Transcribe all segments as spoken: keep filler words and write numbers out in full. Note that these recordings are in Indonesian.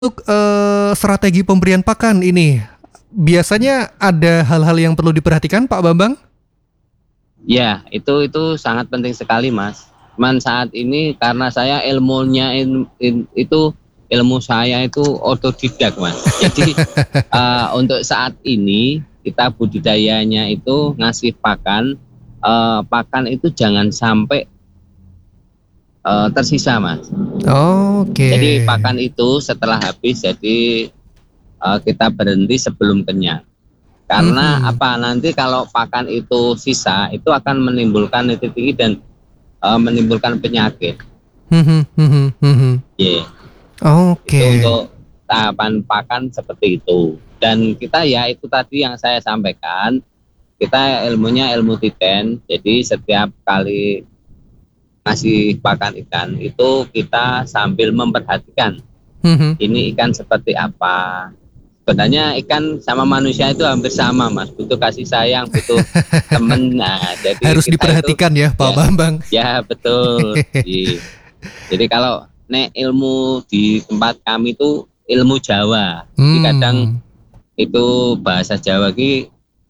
Untuk, eee, strategi pemberian pakan ini, biasanya ada hal-hal yang perlu diperhatikan Pak Bambang? Ya, itu itu sangat penting sekali, Mas. Cuman saat ini karena saya ilmunya in in itu ilmu saya itu otodidak, Mas. Jadi, eee, untuk saat ini kita budidayanya itu ngasih pakan, eee, pakan itu jangan sampai eee, tersisa, Mas. Jadi Oke. pakan itu setelah habis jadi, eee, kita berhenti sebelum kenyang. Karena Mhm. apa, nanti kalau pakan itu sisa, itu akan menimbulkan niti tinggi dan, eee, menimbulkan penyakit. Mhm mhm mhm. Iya. Itu Oke. untuk tahapan pakan seperti itu. Dan kita ya itu tadi yang saya sampaikan, kita ilmunya ilmu titen, jadi setiap kali ngasih pakan ikan, itu kita sambil memperhatikan, Mhm. ini ikan seperti apa. Sebenarnya ikan sama manusia itu hampir sama, Mas, butuh kasih sayang, butuh temen. Nah, jadi Harus kita itu diperhatikan ya Pak ya Bambang. ya betul. Ji jadi kalau nek ilmu di tempat kami itu ilmu Jawa. Jadi kadang Mmm. itu bahasa Jawa ki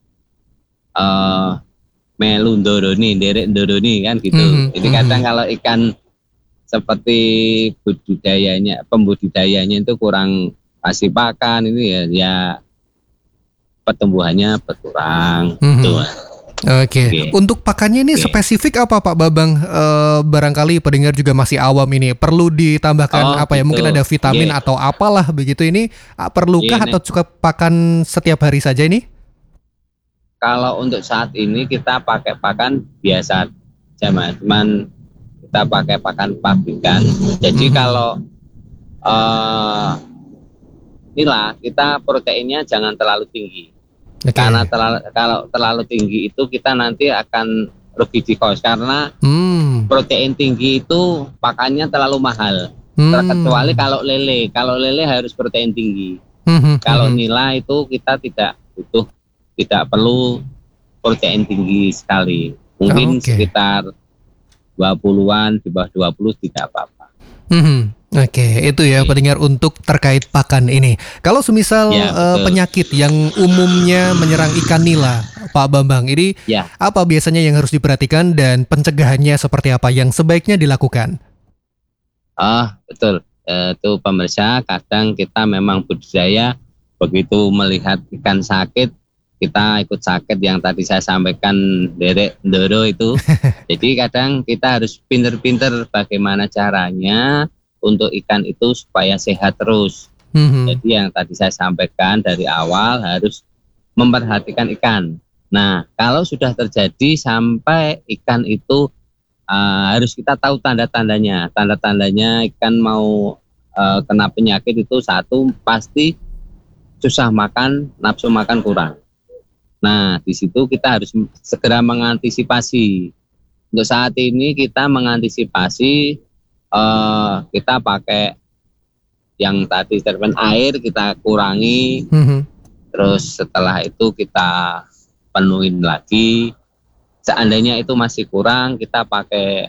eee, melu ndoroni, nderek ndoroni kan gitu. Mhm Jadi kadang mhm. kalau ikan seperti budidayanya pembudidayanya itu kurang kasih pakan ini ya ya pertumbuhannya berkurang, gitu, Mhm. Mas. Oke, Oke. untuk pakannya ini Oke. spesifik apa Pak Bambang? Eee, barangkali pendengar juga masih awam ini, perlu ditambahkan Oh apa ya, mungkin gitu, ada vitamin nggih. atau apalah begitu ini, a perlukah Iya, atau nek cukup pakan setiap hari saja ini? Kalau untuk saat ini kita pakai pakan biasa aja, Mas. Cuman kita pakai pakan pabrikan. Jadi Mhm. kalau, eee, inilah kita proteinnya jangan terlalu tinggi. Karena Oke. terlal kalau terlalu tinggi itu kita nanti akan rugi di kos, karena Mmm. protein tinggi itu pakannya terlalu mahal. Terkecuali Mmm. kalau lele, kalau lele harus protein tinggi. Mhm Kalau mhm. nila itu kita tidak butuh, tidak perlu protein tinggi sekali. Mungkin Oke. sekitar dua puluhan, di bawah dua puluh tidak apa-apa. Mhm. Oke, itu ya Oke. pendengar untuk terkait pakan ini. Kalau semisal, Ya, eee, betul. penyakit yang umumnya menyerang ikan nila, Pak Bambang, ini Ya. apa biasanya yang harus diperhatikan dan pencegahannya seperti apa yang sebaiknya dilakukan? Oh, betul. Eee, itu pemirsa, kadang kita memang budidaya, begitu melihat ikan sakit, kita ikut sakit yang tadi saya sampaikan nderek ndoro itu. Jadi kadang kita harus pinter-pinter bagaimana caranya untuk ikan itu supaya sehat terus. Mhm. Jadi yang tadi saya sampaikan dari awal harus memperhatikan ikan. Nah, kalau sudah terjadi sampai ikan itu, eee, harus kita tahu tanda-tandanya. Tanda-tandanya ikan mau, eee, kena penyakit itu satu, pasti susah makan, nafsu makan kurang. Nah, di situ kita harus m segera mengantisipasi. Untuk saat ini kita mengantisipasi, eee, kita pakai yang tadi treatment air kita kurangi, Mhm. terus setelah itu kita penuhin lagi. Seandainya itu masih kurang, kita pakai,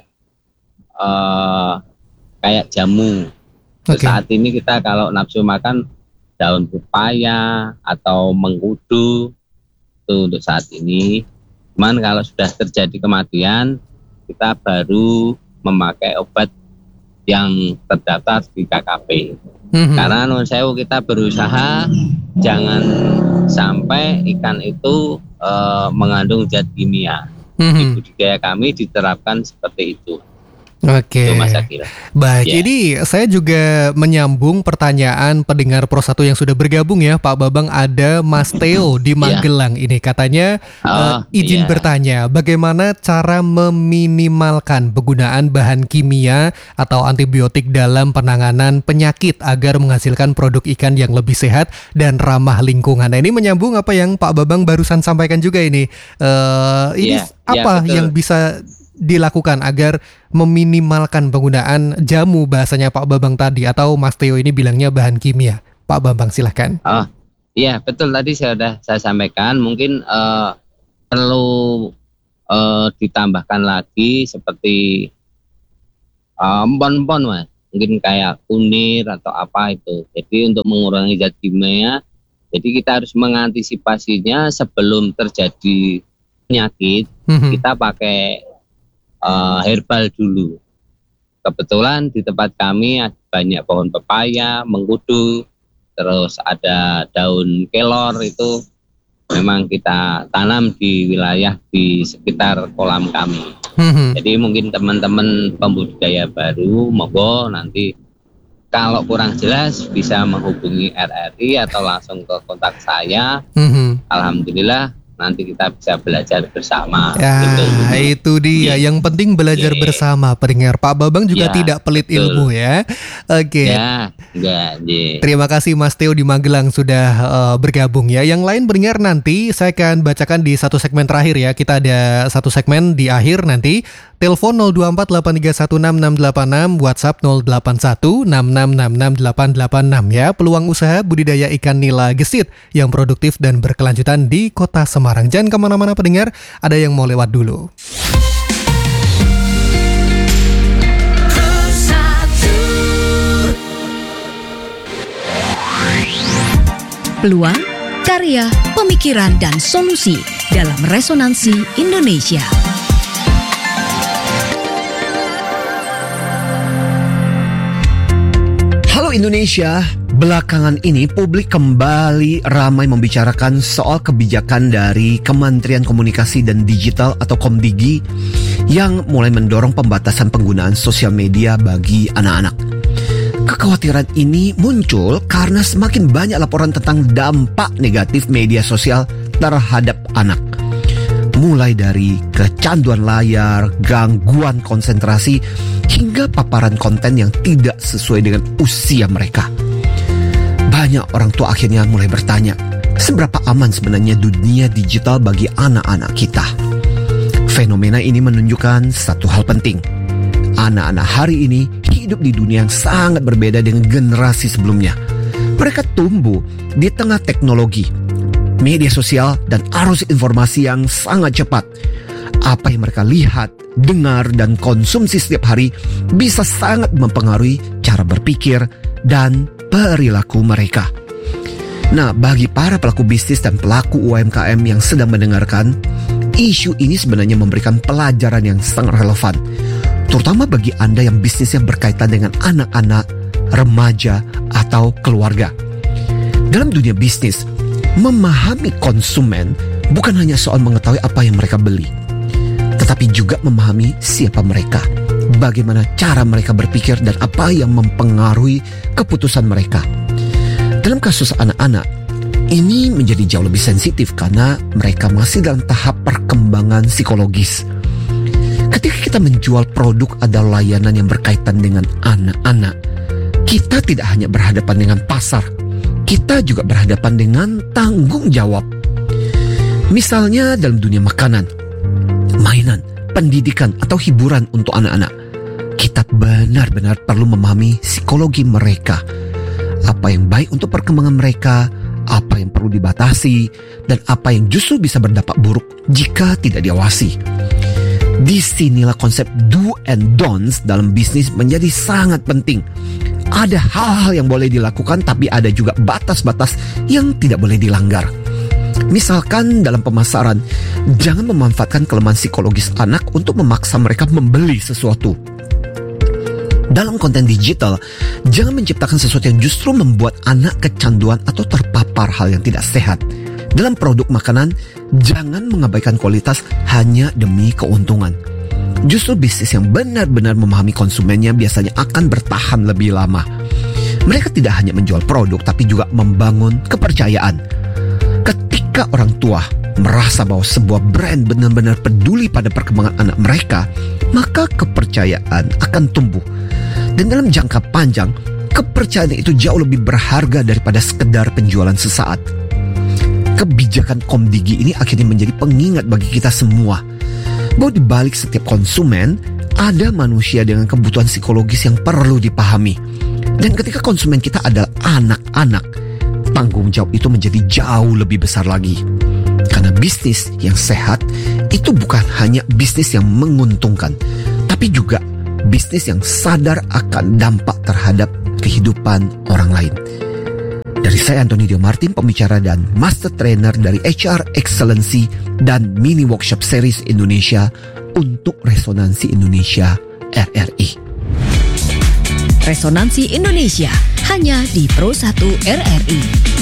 eee, kayak jamu. Untuk Oke. saat ini kita kalau nafsu makan daun pepaya atau mengkudu, itu untuk saat ini. Cuman kalau sudah terjadi kematian, kita baru memakai obat yang terdaftar di K K P. Mhm. Karena nuwun sewu kita berusaha jangan sampai ikan itu, eee, mengandung zat kimia. Di Mhm. budidaya kami diterapkan seperti itu. Itu Mas Oke. Akil. Baik, Ya. ini saya juga menyambung pertanyaan pendengar Pro satu yang sudah bergabung ya Pak Bambang, ada Mas Theo di Iya. Magelang ini. Katanya, eee, Oh, izin iya. bertanya, bagaimana cara meminimalkan penggunaan bahan kimia atau antibiotik dalam penanganan penyakit agar menghasilkan produk ikan yang lebih sehat dan ramah lingkungan? Nah, ini menyambung apa yang Pak Bambang barusan sampaikan juga ini. Eee, ini Iya s iya, apa yang betul. bisa dilakukan agar meminimalkan penggunaan jamu bahasanya Pak Bambang tadi atau Mas Theo ini bilangnya bahan kimia? Pak Bambang silahkan. Oh, iya betul tadi saya udah saya sampaikan mungkin, eee, perlu, eee, ditambahkan lagi seperti, eee, empon-empon, Mas. mungkin kayak kunir atau apa itu. Jadi untuk mengurangi zat kimia, jadi kita harus mengantisipasinya sebelum terjadi penyakit. Mm-hmm. Kita pakai uh, herbal dulu. Kebetulan di tempat kami ada banyak pohon pepaya, mengkudu, terus ada daun kelor, itu memang kita tanam di wilayah di sekitar kolam kami. Hmm. Jadi mungkin teman-teman pembudidaya baru, monggo nanti kalau kurang jelas bisa menghubungi R R I atau langsung ke kontak saya. Hmm. Alhamdulillah nanti kita bisa belajar bersama. Ya, gitu. Itu dia. Yeah. Yang penting belajar yeah. bersama, pendengar. Pak Babang juga yeah, tidak pelit betul. ilmu ya. Oke. Okay. Ya, enggak. Yeah. Terima kasih Mas Theo di Magelang sudah uh, bergabung ya. Yang lain pendengar nanti saya akan bacakan di satu segmen terakhir ya. Kita ada satu segmen di akhir nanti. Telepon nol dua empat delapan tiga satu enam enam delapan enam, WhatsApp nol delapan satu enam enam enam enam delapan delapan enam ya. Peluang usaha budidaya ikan nila gesit yang produktif dan berkelanjutan di Kota Semarang. Jangan kemana-mana pendengar, ada yang mau lewat dulu. Peluang, karya, pemikiran, dan solusi dalam Resonansi Indonesia. Halo Indonesia, belakangan ini publik kembali ramai membicarakan soal kebijakan dari Kementerian Komunikasi dan Digital atau Komdigi yang mulai mendorong pembatasan penggunaan sosial media bagi anak-anak. Kekhawatiran ini muncul karena semakin banyak laporan tentang dampak negatif media sosial terhadap anak. Mulai dari kecanduan layar, gangguan konsentrasi, hingga paparan konten yang tidak sesuai dengan usia mereka. Banyak orang tua akhirnya mulai bertanya, seberapa aman sebenarnya dunia digital bagi anak-anak kita? Fenomena ini menunjukkan satu hal penting. Anak-anak hari ini hidup di dunia yang sangat berbeda dengan generasi sebelumnya. Mereka tumbuh di tengah teknologi, media sosial, dan arus informasi yang sangat cepat. Apa yang mereka lihat, dengar, dan konsumsi setiap hari bisa sangat mempengaruhi cara berpikir dan perilaku mereka. Nah, bagi para pelaku bisnis dan pelaku U M K M yang sedang mendengarkan, isu ini sebenarnya memberikan pelajaran yang sangat relevan, terutama bagi Anda yang bisnisnya berkaitan dengan anak-anak, remaja, atau keluarga. Dalam dunia bisnis, memahami konsumen bukan hanya soal mengetahui apa yang mereka beli, tetapi juga memahami siapa mereka, bagaimana cara mereka berpikir, dan apa yang mempengaruhi keputusan mereka. Dalam kasus anak-anak, ini menjadi jauh lebih sensitif karena mereka masih dalam tahap perkembangan psikologis. Ketika kita menjual produk atau layanan yang berkaitan dengan anak-anak, kita tidak hanya berhadapan dengan pasar, kita juga berhadapan dengan tanggung jawab. Misalnya dalam dunia makanan, mainan, pendidikan, atau hiburan untuk anak-anak, kita benar-benar perlu memahami psikologi mereka. Apa yang baik untuk perkembangan mereka, apa yang perlu dibatasi, dan apa yang justru bisa berdampak buruk jika tidak diawasi. Disinilah konsep do and don'ts dalam bisnis menjadi sangat penting. Ada hal-hal yang boleh dilakukan, tapi ada juga batas-batas yang tidak boleh dilanggar. Misalkan dalam pemasaran, jangan memanfaatkan kelemahan psikologis anak untuk memaksa mereka membeli sesuatu. Dalam konten digital, jangan menciptakan sesuatu yang justru membuat anak kecanduan atau terpapar hal yang tidak sehat. Dalam produk makanan, jangan mengabaikan kualitas hanya demi keuntungan. Justru bisnis yang benar-benar memahami konsumennya biasanya akan bertahan lebih lama. Mereka tidak hanya menjual produk, tapi juga membangun kepercayaan. Ketika orang tua merasa bahwa sebuah brand benar-benar peduli pada perkembangan anak mereka, maka kepercayaan akan tumbuh. Dan dalam jangka panjang, kepercayaan itu jauh lebih berharga daripada sekedar penjualan sesaat. Kebijakan Komdigi ini akhirnya menjadi pengingat bagi kita semua bahwa di balik setiap konsumen ada manusia dengan kebutuhan psikologis yang perlu dipahami. Dan ketika konsumen kita adalah anak-anak, tanggung jawab itu menjadi jauh lebih besar lagi. Karena bisnis yang sehat itu bukan hanya bisnis yang menguntungkan, tapi juga bisnis yang sadar akan dampak terhadap kehidupan orang lain. Dari saya Antoni Dio Martin, pembicara dan master trainer dari H R Excellency dan mini workshop series Indonesia untuk Resonansi Indonesia R R I. Resonansi Indonesia hanya di Pro satu R R I.